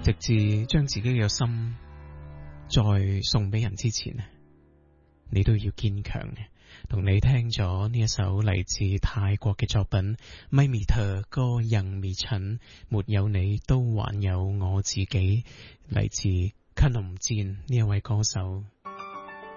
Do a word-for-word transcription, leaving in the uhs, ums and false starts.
直至將自己嘅心再送俾人之前，你都要堅強嘅。同你聽咗呢一首嚟自泰國嘅作品《咪咪特歌人咪襯》，沒有你都還有我自己，嚟自吉隆戰呢一位歌手。